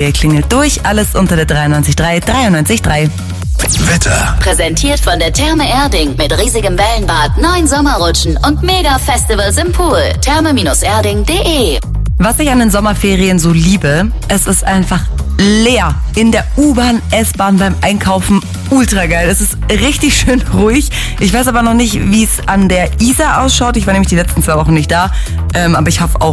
Ihr klingelt durch. Alles unter der 93.3, 93.3. Wetter. Präsentiert von der Therme Erding mit riesigem Wellenbad, 9 Sommerrutschen und Mega-Festivals im Pool. Therme-Erding.de. Was ich an den Sommerferien so liebe, es ist einfach leer. In der U-Bahn, S-Bahn, beim Einkaufen. Ultra geil. Es ist richtig schön ruhig. Ich weiß aber noch nicht, wie es an der Isar ausschaut. Ich war nämlich die letzten 2 Wochen nicht da. Aber ich hoffe auch